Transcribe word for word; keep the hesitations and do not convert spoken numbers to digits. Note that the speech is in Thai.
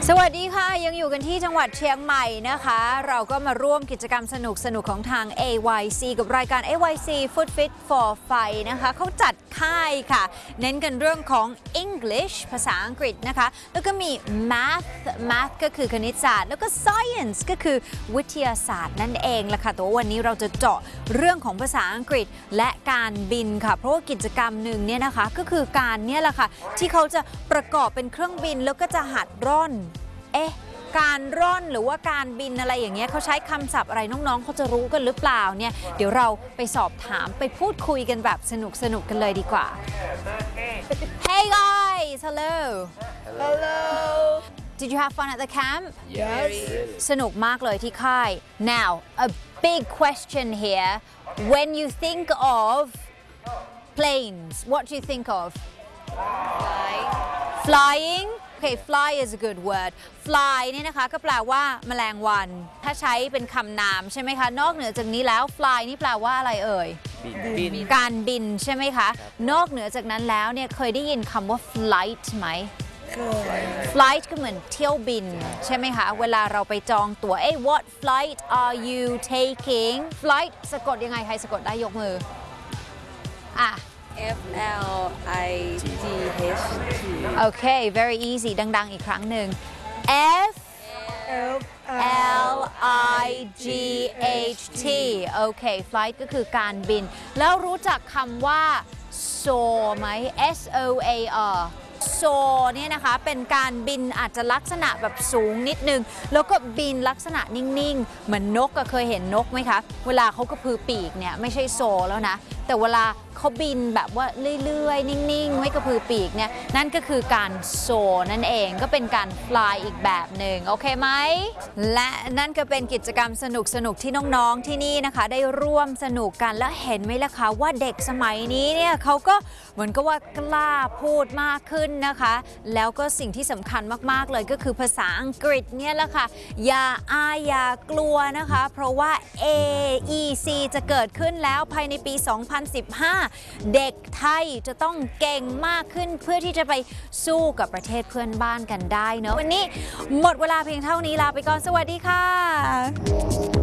สวัสดีค่ะยังอยู่กันที่จังหวัดเชียงใหม่นะคะเราก็มาร่วมกิจกรรมสนุกสนุกของทาง เอ วาย ซี กับรายการ เอ วาย ซี Food Fit for Fun นะคะเขาจัดค่ายค่ะเน้นกันเรื่องของ English ภาษาอังกฤษนะคะแล้วก็มี Math Math ก็คือคณิตศาสตร์แล้วก็ Science ก็คือวิทยาศาสตร์นั่นเองล่ะค่ะแต่ว่าวันนี้เราจะเจาะเรื่องของภาษาอังกฤษและการบินค่ะเพราะว่ากิจกรรมหนึ่งเนี่ยนะคะก็คือการเนี่ยแหละค่ะที่เขาจะประกอบเป็นเครื่องบินแล้วก็จะหัดร่อนเอ๊ะการร่อนหรือว่าการบินอะไรอย่างเงี้ยเขาใช้คำศัพท์อะไรน้องๆเขาจะรู้กันหรือเปล่าเนี่ยเดี๋ยวเราไปสอบถามไปพูดคุยกันแบบสนุกสนุกกันเลยดีกว่า Hey guys hello Hello Did you have fun at the camp Yes สนุกมากเลยที่ค่าย Now a big question here when you think of planes what do you think of Fly flying Okay fly is a good word fly เนี่ยนะคะก็แปลว่าแมลงวันถ้าใช้เป็นคำนามใช่ไหมคะนอกเหนือจากนี้แล้ว fly นี่แปลว่าอะไรเอ่ยบินการบินใช่ไหมคะนอกเหนือจากนั้นแล้วเนี่ยเคยได้ยินคำว่า flight ไหม flight ก็เหมือนเที่ยวบินใช่ไหมคะเวลาเราไปจองตั๋วเอ้ what flight are you taking flight สะกดยังไงใครสะกดได้ยกมืออ่ะ F L I G H T โอเค very easy ดังๆอีกครั้งหนึ่ง F L I G H T โอเค flight ก็คือการบินแล้วรู้จักคำว่า soar ไหม S O A R soar เนี่ยนะคะเป็นการบินอาจจะลักษณะแบบสูงนิดนึงแล้วก็บินลักษณะนิ่งๆเหมือนนกก็เคยเห็นนกไหมคะเวลาเขากระพือปีกเนี่ยไม่ใช่โซแล้วนะแต่เวลาเขาบินแบบว่าเรื่อยๆนิ่งๆไม่กระพือปีกเนี่ยนั่นก็คือการโซนั่นเองก็เป็นการ fly อีกแบบหนึ่งโอเคไหมและนั่นก็เป็นกิจกรรมสนุกๆที่น้องๆที่นี่นะคะได้ร่วมสนุกกันและเห็นไหมล่ะคะว่าเด็กสมัยนี้เนี่ยเขาก็เหมือนกับว่ากล้าพูดมากขึ้นนะคะแล้วก็สิ่งที่สำคัญมากๆเลยก็คือภาษาอังกฤษเนี่ยแหละค่ะอย่าอายอย่ากลัวนะคะเพราะว่า เอ อี ซี จะเกิดขึ้นแล้วภายในปีสองพันสิบห้าเด็กไทยจะต้องเก่งมากขึ้นเพื่อที่จะไปสู้กับประเทศเพื่อนบ้านกันได้เนอะวันนี้หมดเวลาเพียงเท่านี้ลาไปก่อนสวัสดีค่ะ